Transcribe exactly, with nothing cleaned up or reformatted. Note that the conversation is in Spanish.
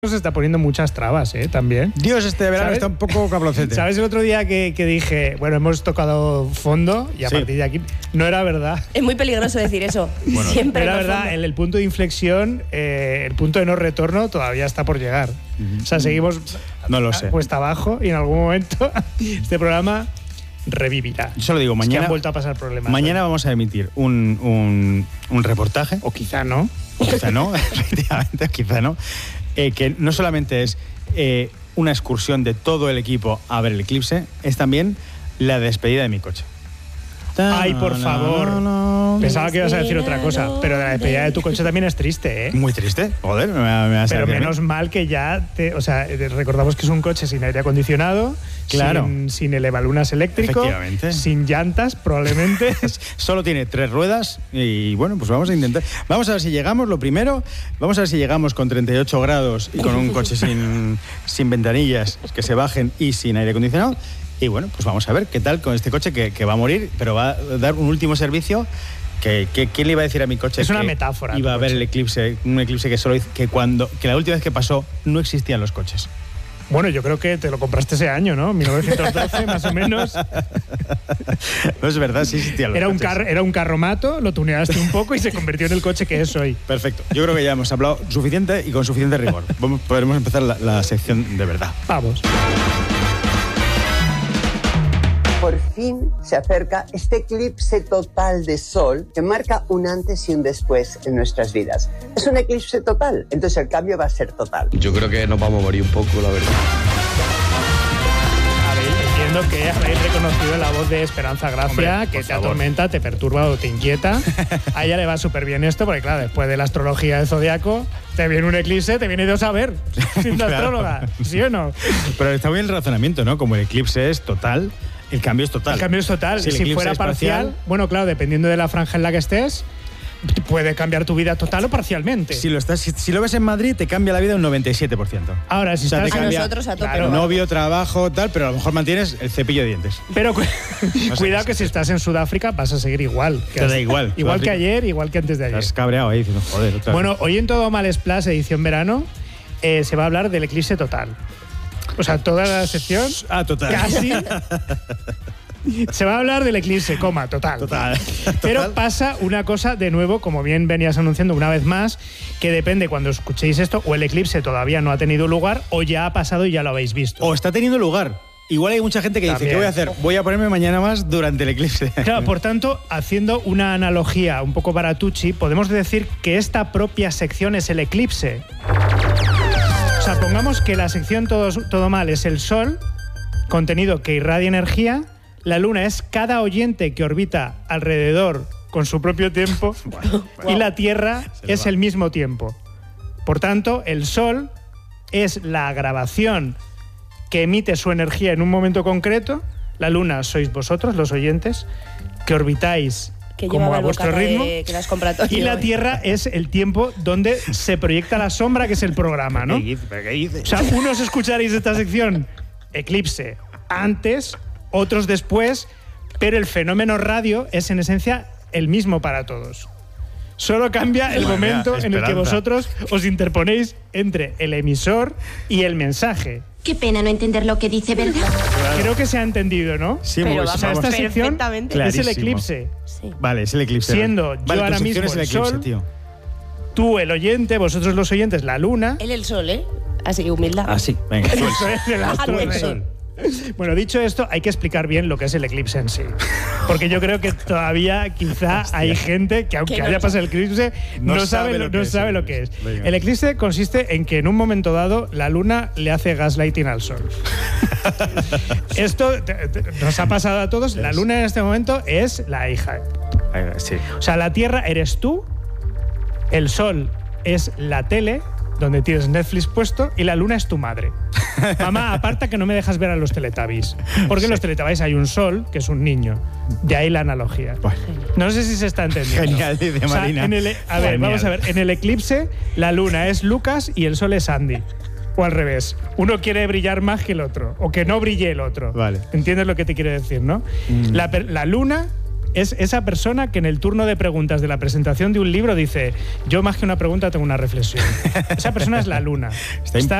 Nos está poniendo muchas trabas, ¿eh? También. Dios, este verano ¿Sabes? está un poco cablocete. ¿Sabes el otro día que, que dije, bueno, hemos tocado fondo y a Sí. partir de aquí no era verdad? Es muy peligroso decir eso. Bueno, Siempre. Era en el verdad, fondo. el, el punto de inflexión, eh, el punto de no retorno todavía está por llegar. O sea, seguimos No lo sé. cuesta abajo y en algún momento este programa revivirá. Yo solo digo, Es que mañana, han vuelto a pasar problemas. mañana vamos a emitir un, un, un reportaje, O quizá no. o quizá no, efectivamente, quizá no, eh, que no solamente es eh, una excursión de todo el equipo a ver el eclipse, es también la despedida de mi coche. Ay, por favor. Pensaba que ibas a decir otra cosa, pero la despedida de tu coche también es triste, ¿eh? Muy triste, joder, me, me vas a Pero decir a mí. menos mal que ya, te, o sea, recordamos que es un coche sin aire acondicionado, Claro. sin, sin elevalunas eléctrico, Efectivamente. sin llantas probablemente. Solo tiene tres ruedas y bueno, pues vamos a intentar. Vamos a ver si llegamos, lo primero, vamos a ver si llegamos con treinta y ocho grados y con un coche sin, sin ventanillas, que se bajen y sin aire acondicionado. Y bueno, pues vamos a ver qué tal con este coche que, que va a morir, pero va a dar un último servicio. Que, que, ¿Quién le iba a decir a mi coche? Es una que metáfora, Iba tu a ver coche. el eclipse, un eclipse que solo hizo- que cuando que la última vez que pasó no existían los coches. Bueno, yo creo que te lo compraste ese año, ¿no? mil novecientos doce, más o menos. No es verdad, sí existían los Era un, coches. carro, era un carromato, lo tuneaste un poco y se convirtió en el coche que es hoy. Perfecto. Yo creo que ya hemos hablado suficiente y con suficiente rigor. Vamos, podremos empezar la, la sección de verdad. Vamos. Por fin se acerca este eclipse total de sol que marca un antes y un después en nuestras vidas. Es un eclipse total, entonces el cambio va a ser total. Yo creo que nos vamos a morir un poco, la verdad. Habéis- Entiendo que habéis reconocido la voz de Esperanza Gracia, Hombre, que por te favor. atormenta, te perturba o te inquieta. A ella le va súper bien esto, porque claro, después de la astrología del zodiaco, te viene un eclipse, te viene Dios a ver, siendo Claro. astróloga, ¿sí o no? Pero está bien el razonamiento, ¿no? Como el eclipse es total, el cambio es total. El cambio es total. Si el Si, eclipse fuera es parcial, bueno, claro, dependiendo de la franja en la que estés, puede cambiar tu vida total o parcialmente. Si lo, estás, si, si lo ves en Madrid, te cambia la vida un noventa y siete por ciento. Ahora, si O sea, te estás... A cambia- nosotros a tope. Claro. ¿no? Novio, trabajo, tal, pero a lo mejor mantienes el cepillo de dientes. Pero cu- sé, cuidado no que sé. si estás en Sudáfrica vas a seguir igual. que Te da has- igual, Igual que Sudáfrica. ayer, igual que antes de ayer. Estás cabreado ahí diciendo, joder, otra Bueno, vez. hoy en Todo Mal Splash, edición verano, eh, se va a hablar del eclipse total. O sea, toda la sección, Ah, total. casi, se va a hablar del eclipse, coma, total. Total. Pero Total. pasa una cosa, de nuevo, como bien venías anunciando una vez más, que depende cuando escuchéis esto, o el eclipse todavía no ha tenido lugar, o ya ha pasado y ya lo habéis visto. O está teniendo lugar. Igual hay mucha gente que dice, También. ¿qué voy a hacer? Voy a ponerme mañana más durante el eclipse. Claro, por tanto, haciendo una analogía un poco baratuchi, podemos decir que esta propia sección es el eclipse. O sea, pongamos que la sección todo, todo mal es el Sol, contenido que irradia energía, la Luna es cada oyente que orbita alrededor con su propio tiempo y la Tierra Se le es va. el mismo tiempo. Por tanto, el Sol es la grabación que emite su energía en un momento concreto, la Luna sois vosotros, los oyentes, que orbitáis Que como llevaba a el vuestro bocata ritmo, de que las compra Toño, y la ¿eh? Tierra es el tiempo donde se proyecta la sombra, que es el programa, ¿no? ¿Qué dice? ¿Pero qué dice? O sea, unos escucharéis esta sección eclipse antes, otros después, pero el fenómeno radio es en esencia el mismo para todos. Solo cambia el Madre mía, momento en el que Esperanza. vosotros os interponéis entre el emisor y el mensaje. Qué pena no entender lo que dice, ¿verdad? Creo que se ha entendido, ¿no? Sí, Pero muy- O vamos, sea, esta vamos. sección Perfectamente. es el Clarísimo. eclipse. Sí. Vale, es el eclipse. Siendo yo vale, tu ahora sección mismo es el el eclipse, sol. tío. Tú, el oyente, vosotros los oyentes, la luna. Él el sol, ¿eh? Así, humildad. Ah, sí, venga. tú el Eso es el Ah, astro tú el rey. sol. Bueno, dicho esto, hay que explicar bien lo que es el eclipse en sí. Porque yo creo que todavía quizá hay gente que, aunque Que no haya lo pasado el eclipse, no, No sabe, sabe lo, lo que no es sabe el lo que es. eclipse. Venga. El eclipse consiste en que en un momento dado la luna le hace gaslighting al sol. Esto te- te- nos ha pasado a todos. La luna en este momento es la hija. Ahí va, sí. O sea, la Tierra eres tú, el sol es la tele, donde tienes Netflix puesto, y la luna es tu madre. Mamá, aparta que no me dejas ver a los Teletubbies. Porque en los Teletubbies hay un sol, que es un niño. De ahí la analogía. Bueno. No sé si se está entendiendo. Genial, dice O sea, Marina. en el- a ver, Genial. vamos a ver. En el eclipse, la luna es Lucas y el sol es Andy. O al revés. Uno quiere brillar más que el otro. O que no brille el otro. Vale. ¿Entiendes lo que te quiero decir, no? Mm. La, per- la luna es esa persona que en el turno de preguntas de la presentación de un libro dice: yo más que una pregunta tengo una reflexión. Esa persona es la luna. Está Está